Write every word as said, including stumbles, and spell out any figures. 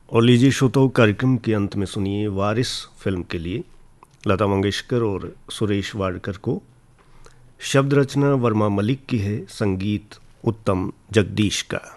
और लीजिए श्रोताओं, कार्यक्रम के अंत में सुनिए वारिस फिल्म के लिए लता मंगेशकर और सुरेश वाडकर को। शब्द रचना वर्मा मलिक की है, संगीत उत्तम जगदीश का।